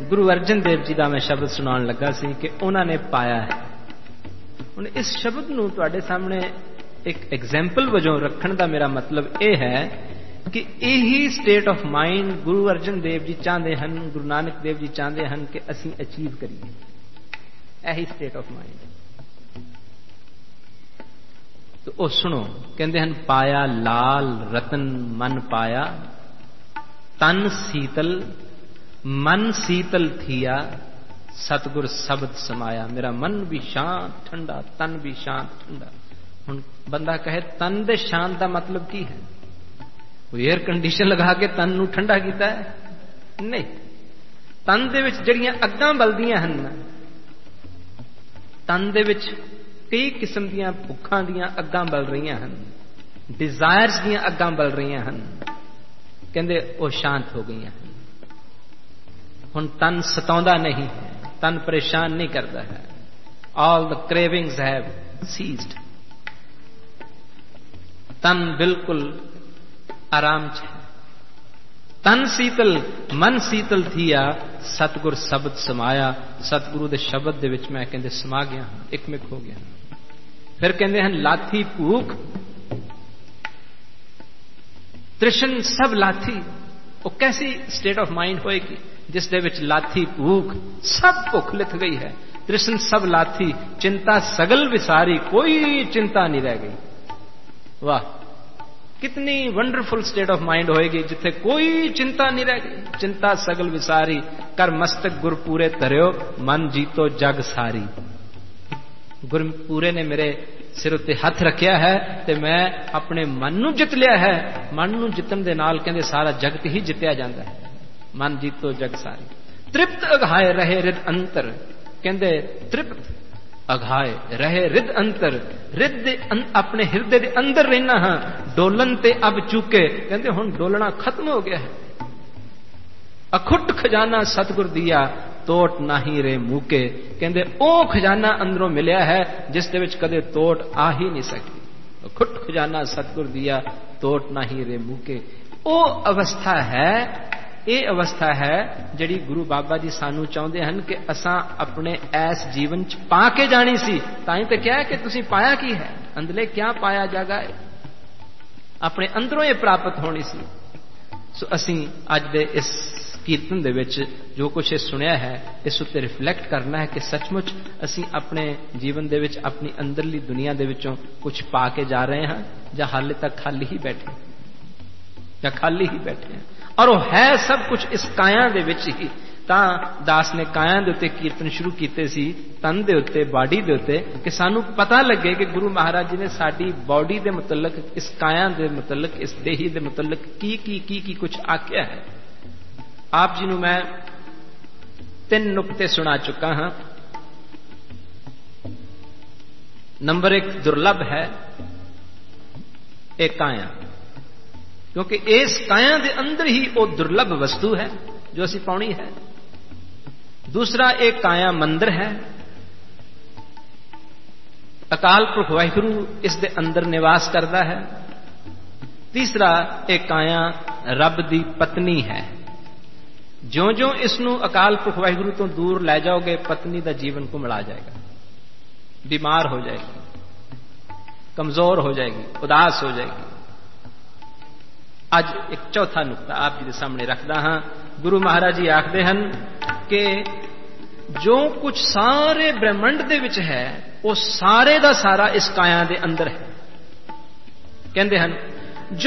गुरु अर्जन देव जी का मैं शब्द सुनाउण लगा सी कि उन्होंने पाया है। हुण इस शब्द नूं तुहाडे सामने एक एग्जाम्पल वजों रखण का मेरा मतलब यह है कि यही state of mind Guru Arjan Dev ji चाहते हैं, गुरु नानक देव जी चाहते हैं कि असीं अचीव करिए। यही स्टेट ऑफ माइंड। तो वह सुनो, कहते हैं पाया लाल रतन मन पाया, तन शीतल मन शीतल थिया, सतगुर शब्द समाया। मेरा मन भी शांत ठंडा, तन भी शांत ठंडा। हुण बंदा कहे तन दे शांत का मतलब की है? कोई एयर कंडीशन लगा के तन नूं ठंडा कीता है? नहीं। तन दे विच जड़ियां अग्गां बलदियां हन, तन दे विच कई किस्म दीयां भुखां दीयां अग्गां बल रहीआं हन, डिजायर्स दीयां अग्गां बल रहीआं हन, कहंदे वो शांत हो गई हैं। हुण तन सताउंदा नहीं है, तन परेशान नहीं करता है। All the cravings have seized. तन बिल्कुल आराम च है। तन शीतल मन शीतल थिया, सतगुर शब्द समाया। सतगुरु के शब्द दे विच मैं कहंदे समा गया हां, एकमिक हो गया हां। फिर कहंदे हन लाथी भूख तृष्ण सब लाथी। वो कैसी स्टेट ऑफ माइंड होएगी जिस दे विच लाथी भूख सब भुख लिथ गई है, तृष्ण सब लाथी, चिंता सगल विसारी, कोई चिंता नहीं रह गई। वाह, कितनी वंडरफुल स्टेट ऑफ माइंड होएगी जिथे कोई चिंता नहीं रह गई। चिंता सगल विसारी, कर मस्तक गुर पूरे धरियो, मन जीतो जग सारी। गुरपूरे ने मेरे सिर उत्ते हथ रखिया है ते मैं अपने मन नूं जित लिया है। मन नूं जितन दे नाल कहंदे सारा जगत ही जितया जाता है। मन जीतो जग सारी। तृप्त अघाए रहे रिद अंतर, कहंदे तृप्त अघाए रहे रिद अंतर। रिद अपने हिरदे दे अंदर रहना हां, डोलन ते अब चूके, कहंदे हुण डोलना खत्म हो गया है। अखुट खजाना सतगुर दिया, तोट नाही रे मूके, कहंदे ओ खजाना अंदरों मिलिया है जिस दे विच कदे तोट आ ही नहीं सकती। खुट खजाना सतगुर दिया, तोट नाही रे मूके। ओ अवस्था है, ये अवस्था है जिहड़ी गुरु बाबा जी सानू चाहुंदे हन कि असां अपने ऐस जीवन च पा के जानी सी। तां ही तो क्या है कि तुसीं पाया की है, अंदले क्या पाया जागा है, अपने अंदरों ये प्राप्त होनी सी। सो असीं अज दे इस कीर्तन दे विच जो कुछ ये सुनिया है, इस उत्ते रिफ्लैक्ट करना है कि सचमुच असीं अपने जीवन दे विच अपनी अंदरली दुनिया दे विचों कुछ पा के जा रहे हैं, या हाले तक खाली ही बैठे, या खाली ही बैठे हैं। और वो है सब कुछ इस काया दे विच ही। तां दास ने काया दे उत्ते कीर्तन शुरू कीते सी, तन दे उत्ते, बाडी दे उत्ते, कि सानू पता लगे कि गुरु महाराज जी ने साडी बॉडी दे मुतलक, इस काया दे मुतलक, इस देही दे मुतलक की कुछ आख्या है। आप जी नू मैं 3 नुक्ते सुना चुका हां। नंबर 1 दुर्लभ है एक काया, क्योंकि इस काया दे अंदर ही वो दुर्लभ वस्तु है जो असी पाउणी है। दूसरा, एक काया मंदिर है, अकाल पुरख वाहिगुरु इस दे अंदर निवास करता है। तीसरा, एक काया रब दी पत्नी है। ज्यों ज्यों इसनू अकाल पुरख वाहिगुरु तो दूर लै जाओगे, पत्नी का जीवन को मिला जाएगा, बीमार हो जाएगी, कमजोर हो जाएगी, उदास हो जाएगी। आज एक चौथा नुकता आप जी के सामने रखदा हां। गुरु महाराज जी आखदे हन कि जो कुछ सारे ब्रह्मंड दे विच है, वो सारे दा सारा इस काया दे अंदर है। कहंदे हन